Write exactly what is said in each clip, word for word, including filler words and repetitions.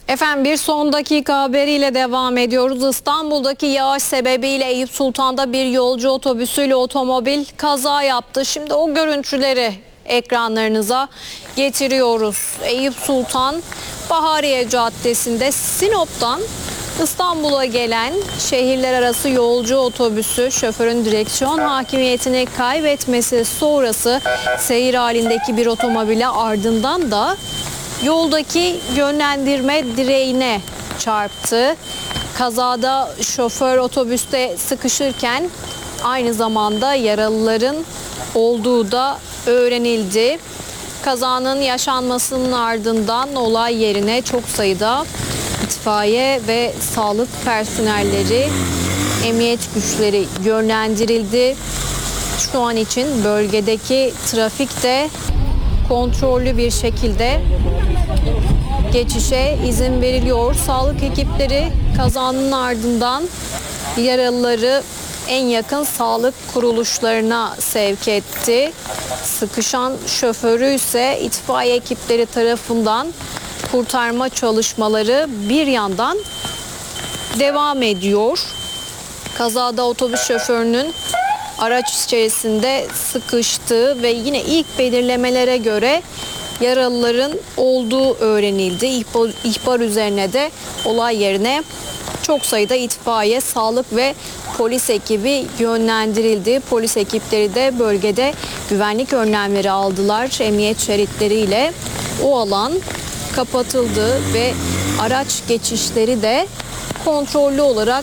Efendim bir son dakika haberiyle devam ediyoruz. İstanbul'daki yağış sebebiyle Eyüp Sultan'da bir yolcu otobüsüyle otomobil kaza yaptı. Şimdi o görüntüleri ekranlarınıza getiriyoruz. Eyüp Sultan Bahariye Caddesi'nde Sinop'tan İstanbul'a gelen şehirler arası yolcu otobüsü şoförün direksiyon hakimiyetini kaybetmesi sonrası seyir halindeki bir otomobile, ardından da yoldaki yönlendirme direğine çarptı. Kazada şoför otobüste sıkışırken aynı zamanda yaralıların olduğu da öğrenildi. Kazanın yaşanmasının ardından olay yerine çok sayıda itfaiye ve sağlık personelleri, emniyet güçleri yönlendirildi. Şu an için bölgedeki trafik de kontrollü bir şekilde geçişe izin veriliyor. Sağlık ekipleri kazanın ardından yaralıları en yakın sağlık kuruluşlarına sevk etti. Sıkışan şoförü ise itfaiye ekipleri tarafından kurtarma çalışmaları bir yandan devam ediyor. Kazada otobüs şoförünün araç içerisinde sıkıştığı ve yine ilk belirlemelere göre yaralıların olduğu öğrenildi. İhbar, ihbar üzerine de olay yerine çok sayıda itfaiye, sağlık ve polis ekibi yönlendirildi. Polis ekipleri de bölgede güvenlik önlemleri aldılar. Emniyet şeritleriyle o alan kapatıldı ve araç geçişleri de kontrollü olarak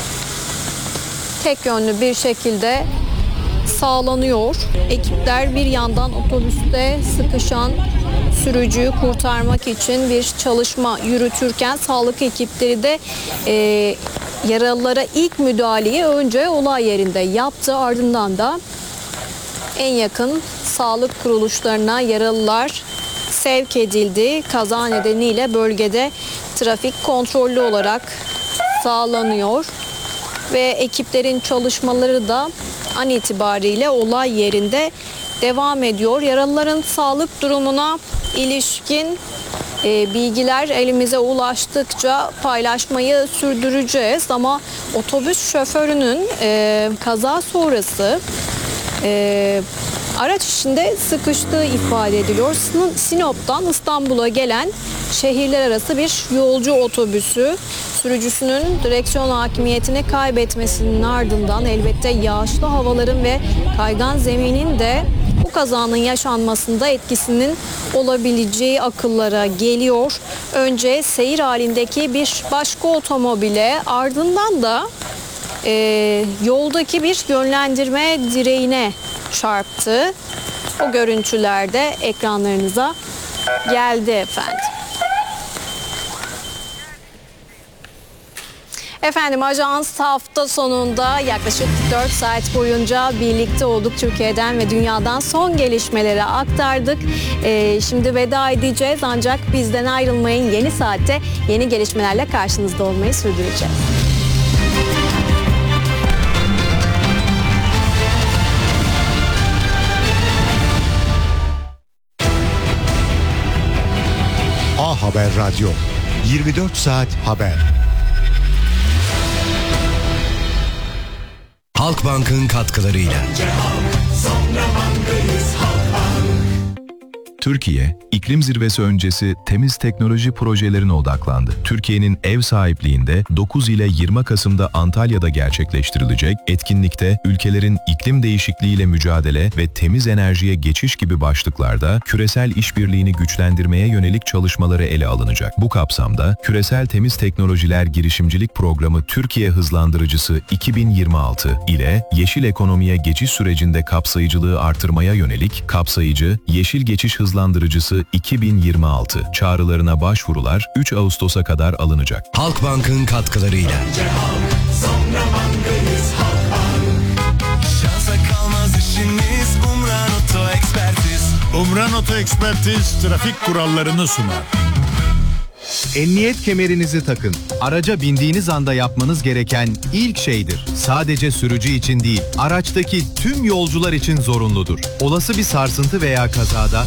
tek yönlü bir şekilde sağlanıyor. Ekipler bir yandan otobüste sıkışan sürücüyü kurtarmak için bir çalışma yürütürken sağlık ekipleri de e, yaralılara ilk müdahaleyi önce olay yerinde yaptı. Ardından da en yakın sağlık kuruluşlarına yaralılar sevk edildi. Kaza nedeniyle bölgede trafik kontrollü olarak sağlanıyor ve ekiplerin çalışmaları da an itibariyle olay yerinde devam ediyor. Yaralıların sağlık durumuna ilişkin e, bilgiler elimize ulaştıkça paylaşmayı sürdüreceğiz. Ama otobüs şoförünün e, kaza sonrası e, araç içinde sıkıştığı ifade ediliyor. Sinop'tan İstanbul'a gelen şehirler arası bir yolcu otobüsü sürücüsünün direksiyon hakimiyetini kaybetmesinin ardından elbette yağışlı havaların ve kaygan zeminin de bu kazanın yaşanmasında etkisinin olabileceği akıllara geliyor. Önce seyir halindeki bir başka otomobile, ardından da e, yoldaki bir yönlendirme direğine çarptı. O görüntüler de ekranlarınıza geldi efendim. Efendim ajans hafta sonunda yaklaşık dört saat boyunca birlikte olduk. Türkiye'den ve dünyadan son gelişmeleri aktardık. Ee, şimdi veda edeceğiz ancak bizden ayrılmayın. Yeni saatte yeni gelişmelerle karşınızda olmayı sürdüreceğiz. A Haber Radyo, yirmi dört saat haber. Halkbank'ın katkılarıyla. Türkiye, iklim zirvesi öncesi temiz teknoloji projelerine odaklandı. Türkiye'nin ev sahipliğinde dokuz ile yirmi Kasım'da Antalya'da gerçekleştirilecek etkinlikte ülkelerin iklim değişikliğiyle mücadele ve temiz enerjiye geçiş gibi başlıklarda küresel işbirliğini güçlendirmeye yönelik çalışmaları ele alınacak. Bu kapsamda Küresel Temiz Teknolojiler Girişimcilik Programı Türkiye Hızlandırıcısı iki bin yirmi altı ile yeşil ekonomiye geçiş sürecinde kapsayıcılığı artırmaya yönelik kapsayıcı Yeşil Geçiş Hızlandırıcısı iki bin yirmi altı çağrılarına başvurular üç Ağustos'a kadar alınacak. Halkbank'ın katkılarıyla. Umran Oto Ekspertiz trafik kurallarını sunar. Emniyet kemerinizi takın. Araca bindiğiniz anda yapmanız gereken ilk şeydir. Sadece sürücü için değil, araçtaki tüm yolcular için zorunludur. Olası bir sarsıntı veya kazada